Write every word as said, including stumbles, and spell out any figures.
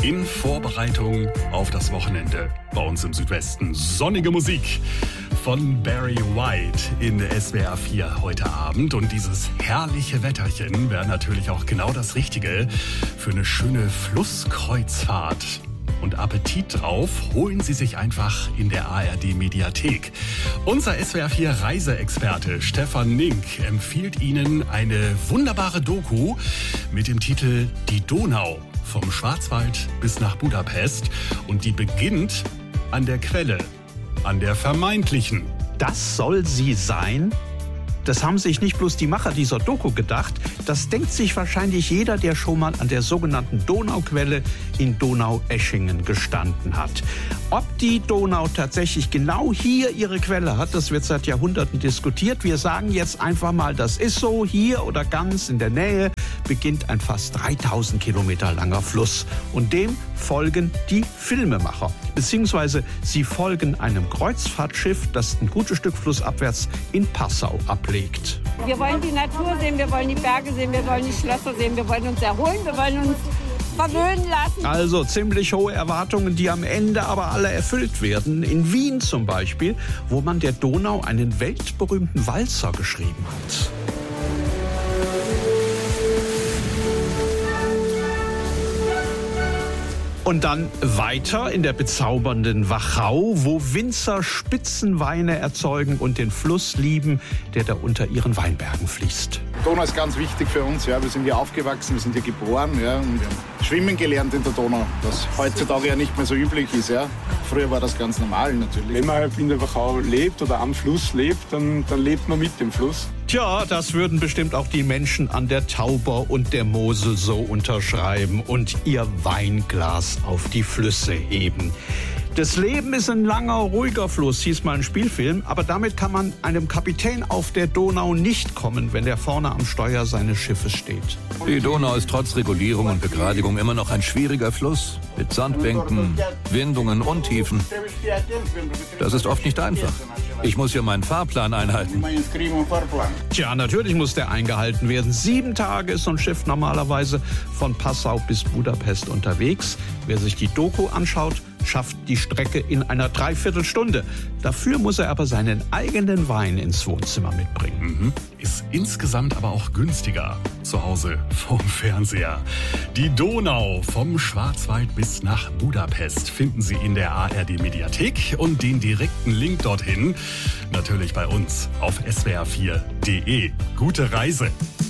in Vorbereitung auf das Wochenende bei uns im Südwesten. Sonnige Musik von Barry White in der S W R vier heute Abend. Und dieses herrliche Wetterchen wäre natürlich auch genau das Richtige für eine schöne Flusskreuzfahrt. Und Appetit drauf holen Sie sich einfach in der A R D-Mediathek. Unser S W R vier Reiseexperte Stefan Nink empfiehlt Ihnen eine wunderbare Doku mit dem Titel Die Donau, vom Schwarzwald bis nach Budapest. Und die beginnt an der Quelle, an der vermeintlichen. Das soll sie sein? Das haben sich nicht bloß die Macher dieser Doku gedacht, das denkt sich wahrscheinlich jeder, der schon mal an der sogenannten Donauquelle in Donaueschingen gestanden hat. Ob die Donau tatsächlich genau hier ihre Quelle hat, das wird seit Jahrhunderten diskutiert. Wir sagen jetzt einfach mal, das ist so. Hier oder ganz in der Nähe beginnt ein fast dreitausend Kilometer langer Fluss. Und dem folgen die Filmemacher. Beziehungsweise sie folgen einem Kreuzfahrtschiff, das ein gutes Stück flussabwärts in Passau ablegt. Wir wollen die Natur sehen, wir wollen die Berge sehen, wir wollen die Schlösser sehen, wir wollen uns erholen, wir wollen uns verwöhnen lassen. Also ziemlich hohe Erwartungen, die am Ende aber alle erfüllt werden. In Wien zum Beispiel, wo man der Donau einen weltberühmten Walzer geschrieben hat. Und dann weiter in der bezaubernden Wachau, wo Winzer Spitzenweine erzeugen und den Fluss lieben, der da unter ihren Weinbergen fließt. Donau ist ganz wichtig für uns. Ja. Wir sind hier aufgewachsen, wir sind hier geboren. Ja, und wir haben schwimmen gelernt in der Donau, was heutzutage ja nicht mehr so üblich ist. Ja. Früher war das ganz normal natürlich. Wenn man in der Wachau lebt oder am Fluss lebt, dann, dann lebt man mit dem Fluss. Tja, das würden bestimmt auch die Menschen an der Tauber und der Mosel so unterschreiben und ihr Weinglas auf die Flüsse heben. Das Leben ist ein langer, ruhiger Fluss, hieß mal ein Spielfilm. Aber damit kann man einem Kapitän auf der Donau nicht kommen, wenn der vorne am Steuer seines Schiffes steht. Die Donau ist trotz Regulierung und Begradigung immer noch ein schwieriger Fluss. Mit Sandbänken, Windungen und Tiefen. Das ist oft nicht einfach. Ich muss ja meinen Fahrplan einhalten. Tja, natürlich muss der eingehalten werden. Sieben Tage ist so ein Schiff normalerweise von Passau bis Budapest unterwegs. Wer sich die Doku anschaut, schafft die Strecke in einer Dreiviertelstunde. Dafür muss er aber seinen eigenen Wein ins Wohnzimmer mitbringen. Mhm. Ist insgesamt aber auch günstiger zu Hause vorm Fernseher. Die Donau vom Schwarzwald bis nach Budapest finden Sie in der A R D-Mediathek und den direkten Link dorthin natürlich bei uns auf S W R vier punkt de. Gute Reise!